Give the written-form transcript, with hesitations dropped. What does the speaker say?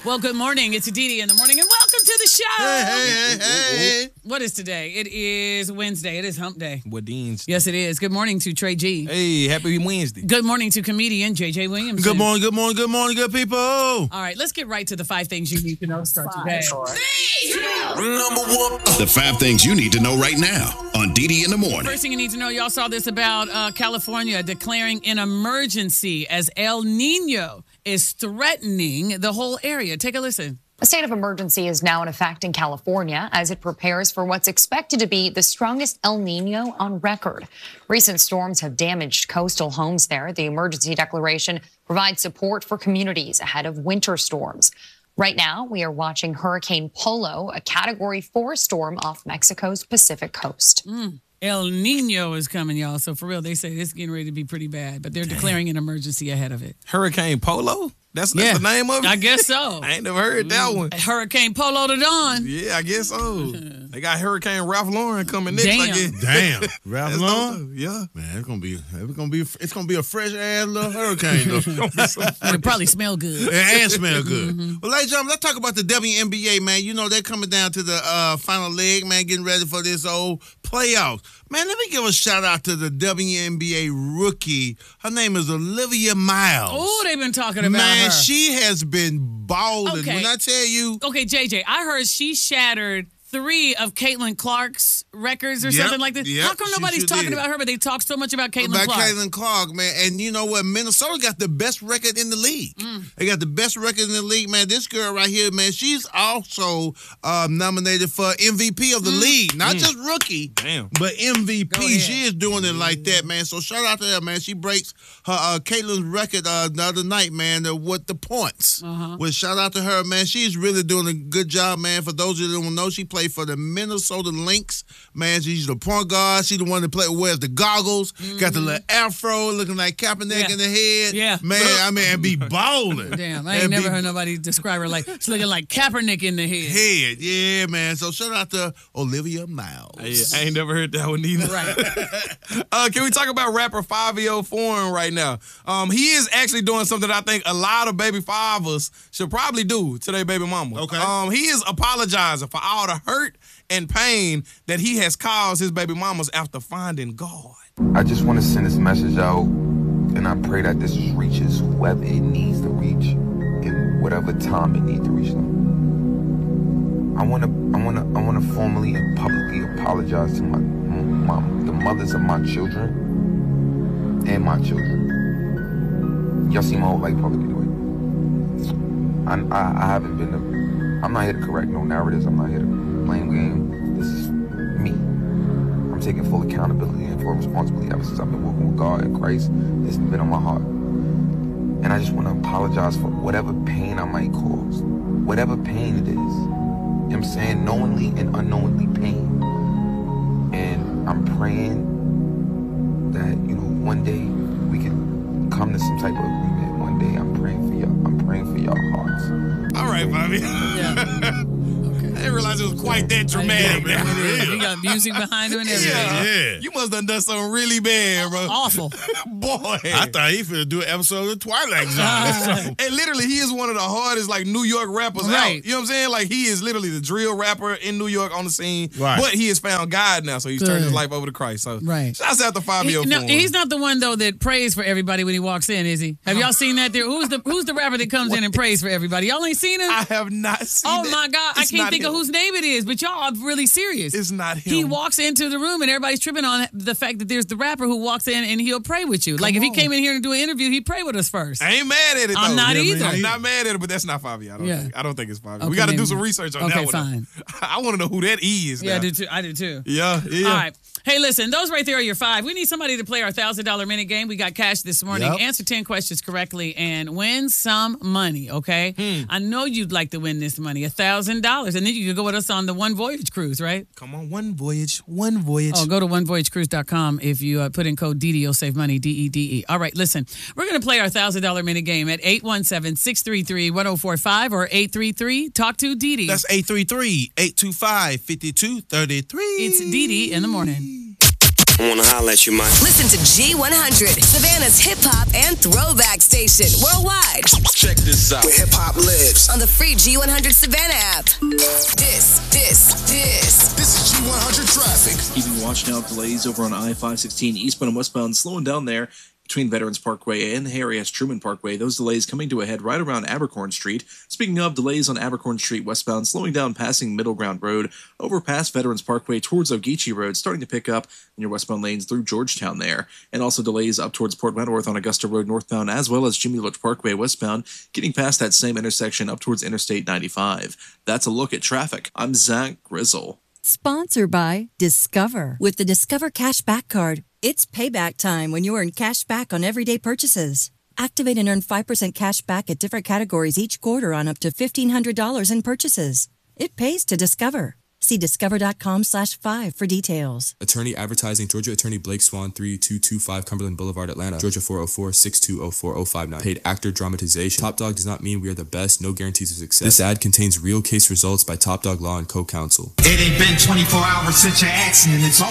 Well, good morning. It's Didi in the morning, and welcome to the show. Hey. What is today? It is Wednesday. It is hump day. What Dean's? Yes, it is. Good morning to Trey G. Hey, happy Wednesday. Good morning to comedian JJ Williams. Good morning, good people. All right, let's get right to the 5 things you need to know to start today. The 5 things you need to know right now on Didi in the morning. First thing you need to know, y'all saw this about California declaring an emergency as El Nino is threatening the whole area. Take a listen. A state of emergency is now in effect in California as it prepares for what's expected to be the strongest El Nino on record. Recent storms have damaged coastal homes there. The emergency declaration provides support for communities ahead of winter storms. Right now, we are watching Hurricane Polo, a Category 4 storm off Mexico's Pacific coast. El Nino is coming, y'all. So for real, they say it's getting ready to be pretty bad, but they're declaring an emergency ahead of it. Hurricane Polo? That's the name of it? I guess so. I ain't never heard that one. Hurricane Polo to Dawn. Yeah, I guess so. They got Hurricane Ralph Lauren coming next. Damn. I guess. Damn, Ralph That's Lauren. dope. Yeah. Man, it's gonna be a fresh ass little hurricane though. It'll probably smell good. And smell good. Well, ladies and gentlemen, let's talk about the WNBA, man. You know, they're coming down to the final leg, man, getting ready for this old playoffs. Man, let me give a shout out to the WNBA rookie. Her name is Olivia Miles. Oh, they've been talking about Man, her. she has been balling. Okay. When I tell you, Okay, JJ, I heard she shattered 3 of Caitlin Clark's records or Yep, something like this. yep, How come she nobody's sure talking did. about her, but they talk so much about Caitlin Clark? Caitlin Clark, man. And you know what? Minnesota got the best record in the league. They got the best record in the league, man. This girl right here, man, she's also nominated for MVP of the league. Not just rookie, Damn. but MVP. Go ahead. She is doing it like that, man. So shout out to her, man. She breaks her Caitlin's record the other night, man, with the points. Well, shout out to her, man. She's really doing a good job, man. For those of you that don't know, she played for the Minnesota Lynx, man. She's the point guard. She's the one that wears the goggles, got the little afro, looking like Kaepernick in the head. Yeah. Man, I mean, and be balling. Damn, I ain't never heard nobody describe her like she's looking like Kaepernick in the head. Yeah, man. So shout out to Olivia Miles. Yeah, I ain't never heard that one either. Right. Can we talk about rapper Fabio Foreign right now? He is actually doing something that I think a lot of baby fathers should probably do to their baby mama. Okay. He is apologizing for all the hurt and pain that he has caused his baby mamas after finding God. I just want to send this message out, and I pray that this reaches whoever it needs to reach in whatever time it needs to reach them. I want to formally and publicly apologize to the mothers of my children and my children. Y'all see my whole life publicly anyway. I haven't been. I'm not here to correct no narratives. I'm not here to blame game. This is me. I'm taking full accountability and full responsibility ever since I've been working with God and Christ. It's been on my heart. And I just want to apologize for whatever pain I might cause. Whatever pain it is. You know what I'm saying? Knowingly and unknowingly pain. And I'm praying that, one day we can come to some type of agreement. One day I'm praying for y'all. I'm praying for y'all hearts. All right, Bobby. Yeah. I didn't realize it was quite that dramatic. You got music behind her and everything. Yeah. You must have done something really bad, bro. Awful. Boy. I thought he finna do an episode of Twilight Zone or something. And literally, he is one of the hardest, New York rappers Right. out. You know what I'm saying? Like, he is literally the drill rapper in New York on the scene. Right. But he has found God now, so he's turned his life over to Christ. So, Right. shouts out to Fabio No, Foreign. he's not the one though that prays for everybody when he walks in, is he? Have y'all seen that? There, who's the rapper that comes in and prays for everybody? Y'all ain't seen him? I have not seen Oh that. my God, It's I can't not think him. of whose name it is, but y'all are really serious. It's not him. He walks into the room and everybody's tripping on the fact that there's the rapper who walks in and he'll pray with you. Like if he came in here to do an interview, he'd pray with us first. I ain't mad at it, though. I'm not either. I'm not mad at it, but that's not Fabio. I don't think it's Fabio. Okay, we got to then. do some research on Okay, that one. fine. I want to know who that is Yeah, now. I do too. Yeah. All right. Hey, listen, those right there are your 5. We need somebody to play our $1,000 minute game. We got cash this morning. Yep. Answer 10 questions correctly and win some money, okay? I know you'd like to win this money, $1,000. And then you can go with us on the One Voyage cruise, right? Come on, one voyage. Oh, Go to onevoyagecruise.com. If you put in code DD, you'll save money, DEDE. All right, listen, we're going to play our $1,000 minute game at 817-633-1045 or 833-TALK-TO-DD. That's 833-825-5233. It's DD in the morning. I wanna holler at you, Mike. Listen to G100, Savannah's hip hop and throwback station worldwide. Check this out. Where hip hop lives. On the free G100 Savannah app. This is G100 traffic. Keeping watch now of delays over on I-516 eastbound and westbound, slowing down there between Veterans Parkway and Harry S. Truman Parkway. Those delays coming to a head right around Abercorn Street. Speaking of delays on Abercorn Street westbound, slowing down passing Middle Ground Road, over past Veterans Parkway towards Ogeechee Road, starting to pick up in your westbound lanes through Georgetown there. And also delays up towards Port Wentworth on Augusta Road northbound, as well as Jimmy Lodge Parkway westbound, getting past that same intersection up towards Interstate 95. That's a look at traffic. I'm Zach Grizzle. Sponsored by Discover. With the Discover Cashback Card, it's payback time when you earn cash back on everyday purchases. Activate and earn 5% cash back at different categories each quarter on up to $1,500 in purchases. It pays to Discover. See discover.com/5 for details. Attorney Advertising, Georgia Attorney Blake Swan, 3225 Cumberland Boulevard, Atlanta, Georgia 404-6204059. Paid actor dramatization. Top Dog does not mean we are the best, no guarantees of success. This ad contains real case results by Top Dog Law and Co-Counsel. It ain't been 24 hours since your accident, it's